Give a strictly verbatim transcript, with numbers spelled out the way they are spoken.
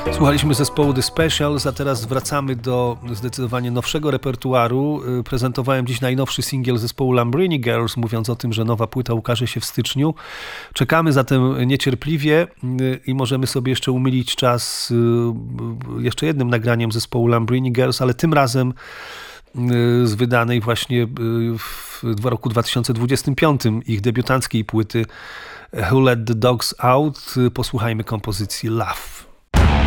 Słuchaliśmy zespołu The Specials, a teraz wracamy do zdecydowanie nowszego repertuaru. Prezentowałem dziś najnowszy singiel zespołu Lambrini Girls, mówiąc o tym, że nowa płyta ukaże się w styczniu. Czekamy zatem niecierpliwie i możemy sobie jeszcze umylić czas jeszcze jednym nagraniem zespołu Lambrini Girls, ale tym razem z wydanej właśnie w roku dwa tysiące dwudziestym piątym ich debiutanckiej płyty Who Let the Dogs Out. Posłuchajmy kompozycji Love.